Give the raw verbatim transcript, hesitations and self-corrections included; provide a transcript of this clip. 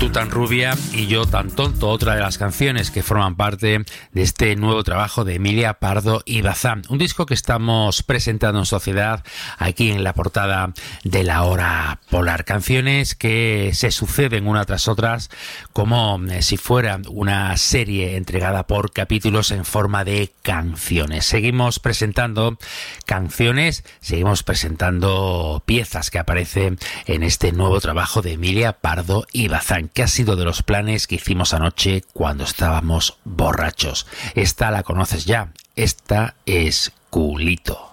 Tú tan rubia y yo tan tonto, otra de las canciones que forman parte de este nuevo trabajo de Emilia Pardo y Bazán, un disco que estamos presentando en sociedad aquí en la portada de La Hora Polar. Canciones que se suceden una tras otras como si fuera una serie entregada por capítulos en forma de canciones. Seguimos presentando canciones, seguimos presentando piezas que aparecen en este nuevo trabajo de Emilia Pardo y Bazán, que ha sido de los planes que hicimos anoche cuando estábamos borrachos. Esta la conoces ya, esta es Culito.